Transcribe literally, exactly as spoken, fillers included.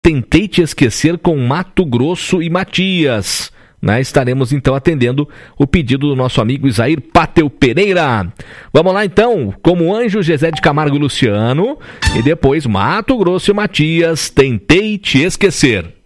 Tentei Te Esquecer com Mato Grosso e Matias. Né? Estaremos então atendendo o pedido do nosso amigo Isair Pateu Pereira. Vamos lá então, como Anjo, Zezé de Camargo e Luciano, e depois Mato Grosso e Matias, Tentei Te Esquecer.